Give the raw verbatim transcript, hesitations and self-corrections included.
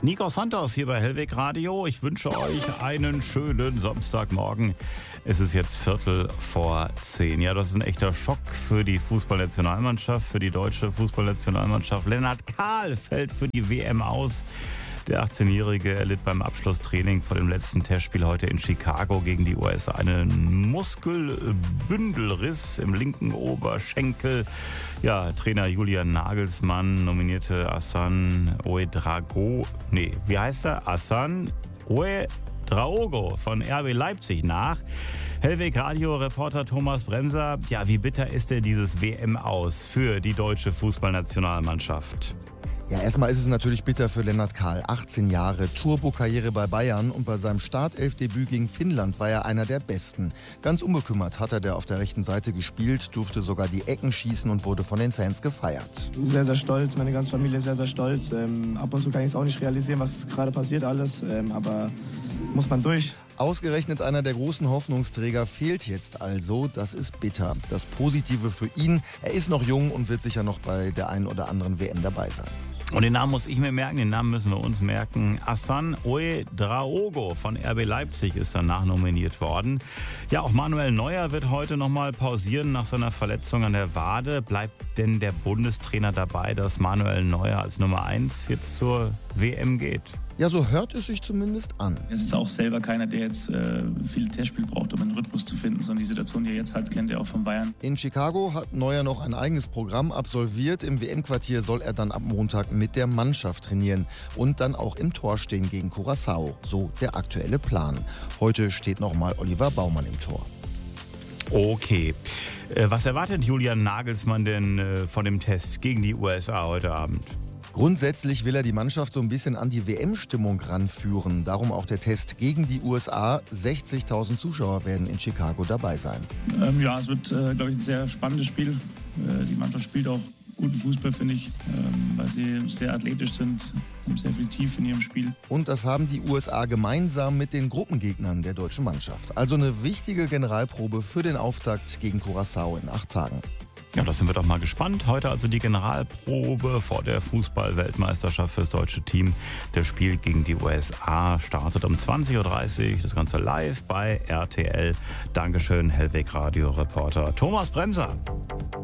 Nico Santos hier bei Hellweg Radio. Ich wünsche euch einen schönen Samstagmorgen. Es ist jetzt Viertel vor zehn. Ja, das ist ein echter Schock für die Fußballnationalmannschaft, für die deutsche Fußballnationalmannschaft. Lennart Kahl fällt für die W M aus. Der achtzehnjährige erlitt beim Abschlusstraining vor dem letzten Testspiel heute in Chicago gegen die U S A einen Muskelbündelriss im linken Oberschenkel. Ja, Trainer Julian Nagelsmann nominierte Hassan Ouedraogo, nee, wie heißt er? Hassan Ouedraogo von R B Leipzig nach. Hellweg Radio Reporter Thomas Bremser. Ja, wie bitter ist denn dieses W M aus für die deutsche Fußballnationalmannschaft? Ja, erstmal ist es natürlich bitter für Lennart Kahl. achtzehn Jahre, Turbo-Karriere bei Bayern und bei seinem Startelfdebüt gegen Finnland war er einer der Besten. Ganz unbekümmert hat er der auf der rechten Seite gespielt, durfte sogar die Ecken schießen und wurde von den Fans gefeiert. Sehr, sehr stolz, meine ganze Familie ist sehr, sehr stolz. Ähm, ab und zu kann ich es auch nicht realisieren, was gerade passiert alles, ähm, aber muss man durch. Ausgerechnet einer der großen Hoffnungsträger fehlt jetzt also. Das ist bitter. Das Positive für ihn, er ist noch jung und wird sicher noch bei der einen oder anderen W M dabei sein. Und den Namen muss ich mir merken, den Namen müssen wir uns merken. Hassan Ouedraogo von R B Leipzig ist danach nominiert worden. Ja, auch Manuel Neuer wird heute nochmal pausieren nach seiner Verletzung an der Wade. Bleibt denn der Bundestrainer dabei, dass Manuel Neuer als Nummer eins jetzt zur W M geht? Ja, so hört es sich zumindest an. Es ist auch selber keiner, der jetzt äh, viele Testspiele braucht, um einen Rhythmus zu finden, sondern die Situation, die er jetzt hat, kennt er auch von Bayern. In Chicago hat Neuer noch ein eigenes Programm absolviert. Im W M-Quartier soll er dann ab Montag mit der Mannschaft trainieren und dann auch im Tor stehen gegen Curaçao. So der aktuelle Plan. Heute steht nochmal Oliver Baumann im Tor. Okay. Was erwartet Julian Nagelsmann denn von dem Test gegen die U S A heute Abend? Grundsätzlich will er die Mannschaft so ein bisschen an die W M-Stimmung ranführen. Darum auch der Test gegen die U S A. sechzigtausend Zuschauer werden in Chicago dabei sein. Ähm, ja, es wird, äh, glaube ich, ein sehr spannendes Spiel. Äh, die Mannschaft spielt auch guten Fußball, finde ich, ähm, weil sie sehr athletisch sind, haben sehr viel Tief in ihrem Spiel. Und das haben die U S A gemeinsam mit den Gruppengegnern der deutschen Mannschaft. Also eine wichtige Generalprobe für den Auftakt gegen Curaçao in acht Tagen. Ja, da sind wir doch mal gespannt. Heute also die Generalprobe vor der Fußball-Weltmeisterschaft fürs deutsche Team. Das Spiel gegen die U S A startet um zwanzig Uhr dreißig. Das Ganze live bei R T L. Dankeschön, Hellweg Radio Reporter Thomas Bremser.